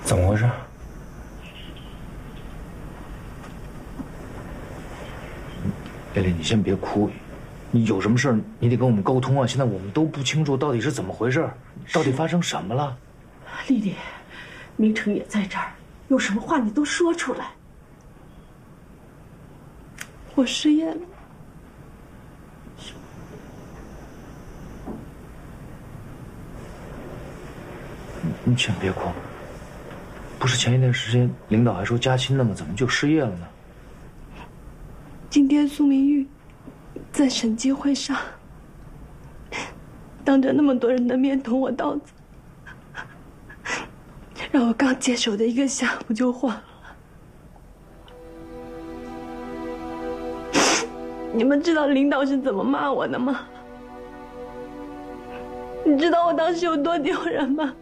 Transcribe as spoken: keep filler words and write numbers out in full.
怎么回事？丽丽，你先别哭，你有什么事儿你得跟我们沟通啊！现在我们都不清楚到底是怎么回事，到底发生什么了？ 丽丽，明成也在这儿，有什么话你都说出来。 我失业了。 你先别哭，不是前一段时间领导还说加薪的吗？怎么就失业了呢？ 今天苏明玉在审计会上，当着那么多人的面捅我刀子，让我刚接手的一个项目就黄了。你们知道领导是怎么骂我的吗？你知道我当时有多丢人吗？